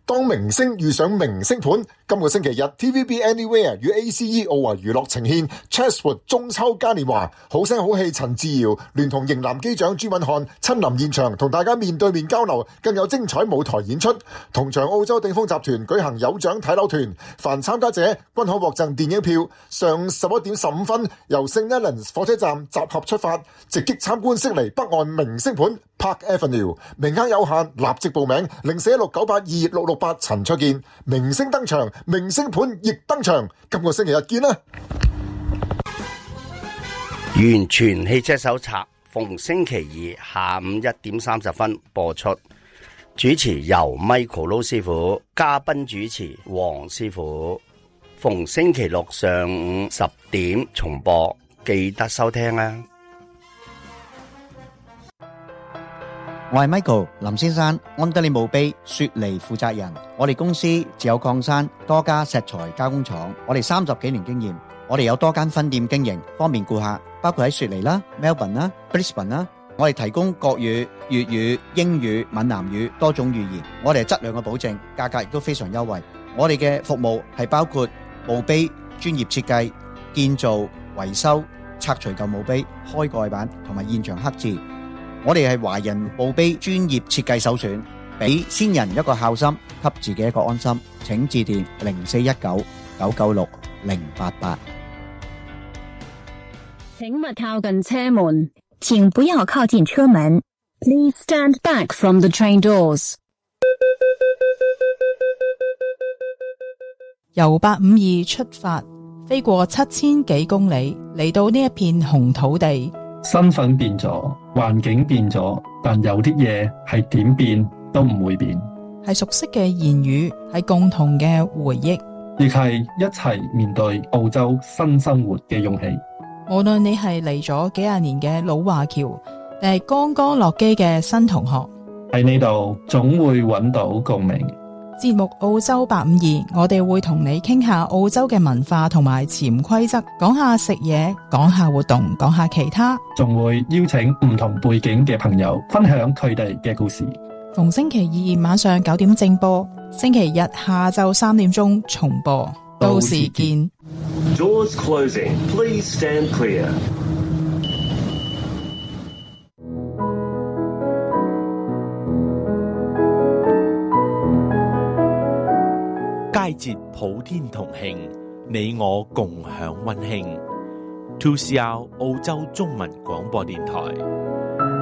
當明星遇上明星盤，今個星期日 TVB Anywhere 與 ACE 奧華娛樂呈獻 Chatswood 中秋嘉年華，好聲好氣陳自瑤聯同型男機長朱敏瀚親臨現場同大家面對面交流，更有精彩舞台演出。同場澳洲鼎豐集團舉行有獎睇樓團，凡參加者均可獲贈電影票。上11:15由聖 Helens 火車站集合出發，直擊參觀悉尼北岸明星盤 Park Avenue， 名額有限，立即報名0416982668陳焯楗。明星登場，明星盤亦登場，今個星期日見啦！ 完全汽車手冊逢星期二下午1:30播出，主持由 Michael 盧師傅，嘉賓主持黃師傅。逢星期六上午10點重播，記得收聽啦。 我係 Michael 林先生，安德利墓碑雪梨負責人。我哋公司自有礦山，多家石材加工廠，我哋30幾年經驗。我哋有多間分店經營，方便顧客，包括喺雪梨啦、Melbourne 啦、Brisbane 啦。我哋提供國語、粵語、英語、閩南語多種語言。我哋係質量嘅保證，價格亦都非常優惠。我哋嘅服務係包括墓碑專業設計、建造、維修、拆除舊墓碑、開蓋板同埋現場刻字。我哋係華人墓碑專業設計首選，俾先人一個孝心，給自己一個安心。請致電0419-996-088。 請勿靠近車門，請不要靠近車門。Please stand back from the train doors。 由852出發，飛過7000幾公里，嚟到呢一片紅土地。 身份變咗，環境變咗，但有啲嘢係點變都唔會變。 係熟悉嘅言語，係共同嘅回憶， 亦係一齊面對澳洲新生活嘅勇氣。 無論你係嚟咗幾廿年嘅老華僑，定係剛剛落機嘅新同學， 喺呢度總會揾到共鳴。 節目澳洲852，我哋會同你傾下澳洲嘅文化同埋潛規則，講下食嘢，講下活動，講下其他， 仲會邀請唔同背景嘅朋友分享佢哋嘅故事。 逢星期二晚上9點正播，星期日下晝3點鐘重播。到時見。 Doors closing. Please stand clear. 佳節普天同慶，你我共享溫馨。2CR 澳洲中文廣播電台。